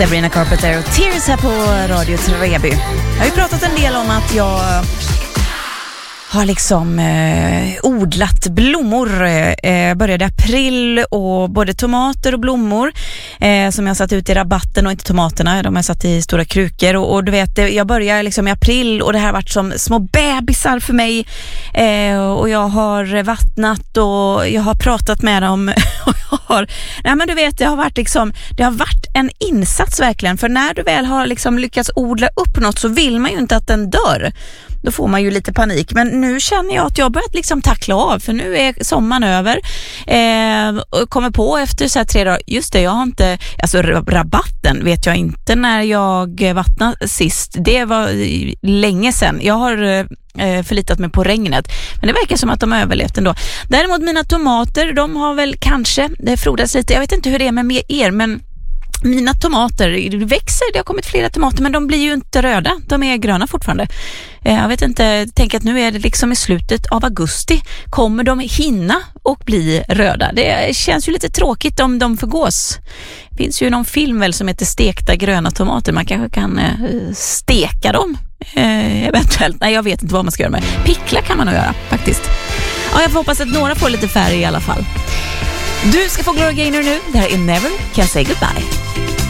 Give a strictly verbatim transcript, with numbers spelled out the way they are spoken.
Sabrina Carpenter och Tears här på Radio Treby. Jag har ju pratat en del om att jag har liksom eh, odlat blommor. Eh, började i april och både tomater och blommor eh, som jag satt ut i rabatten och inte tomaterna. De har satt i stora krukor och, och du vet, jag började liksom i april och det här har varit som små bebisar för mig. Eh, och jag har vattnat och jag har pratat med dem och jag har, nej men du vet, det har varit liksom, det har varit en insats verkligen, för när du väl har liksom lyckats odla upp något så vill man ju inte att den dör. Då får man ju lite panik. Men nu känner jag att jag har börjat liksom tackla av. För nu är sommaren över. Eh, och kommer på efter så här tre dagar. Just det, jag har inte... Alltså rabatten vet jag inte när jag vattnade sist. Det var länge sedan. Jag har eh, förlitat mig på regnet. Men det verkar som att de har överlevt ändå. Däremot mina tomater, de har väl kanske... Det frodas lite. Jag vet inte hur det är med er, men... Mina tomater, det växer, det har kommit flera tomater, men de blir ju inte röda, de är gröna fortfarande. Jag vet inte, tänk att nu är det liksom i slutet av augusti, kommer de hinna och bli röda? Det känns ju lite tråkigt om de förgås. Det finns ju någon film väl som heter Stekta gröna tomater, man kanske kan steka dem eh, eventuellt. Nej, jag vet inte vad man ska göra med. Pickla kan man nog göra faktiskt. Ja, jag får hoppas att några får lite färg i alla fall. Du ska få Gloria Gaynor nu. Det här är Never Can Say Goodbye.